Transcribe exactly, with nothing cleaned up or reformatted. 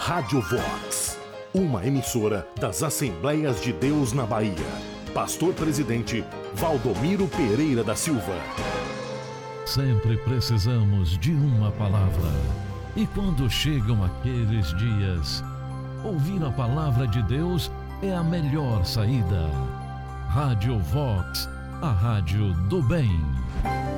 Rádio Vox, uma emissora das Assembleias de Deus na Bahia. Pastor Presidente Valdomiro Pereira da Silva. Sempre precisamos de uma palavra. E quando chegam aqueles dias, ouvir a palavra de Deus é a melhor saída. Rádio Vox, a rádio do bem.